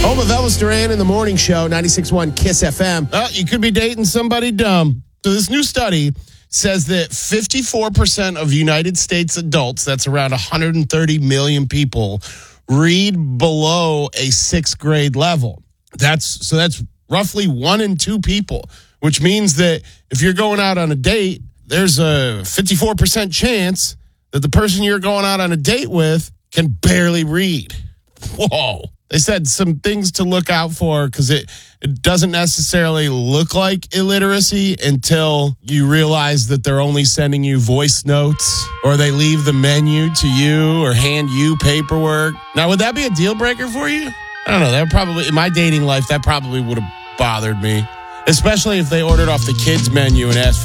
Home of Elvis Duran in the morning show, 96.1 KISS FM. You could be dating somebody dumb. So this new study says that 54% of United States adults, that's around 130 million people, read below a sixth grade level. That's roughly 1 in 2 people, which means that if you're going out on a date, there's a 54% chance that the person you're going out on a date with can barely read. Whoa. They said some things to look out for because it doesn't necessarily look like illiteracy until you realize that they're only sending you voice notes or they leave the menu to you or hand you paperwork. Now, would that be a deal breaker for you? I don't know. That probably, in my dating life, that probably would have bothered me, especially if they ordered off the kids menu and asked for